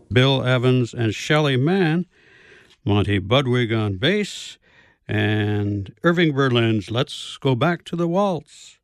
Bill Evans and Shelley Mann, Monty Budwig on bass, and Irving Berlin's Let's Go Back to the Waltz.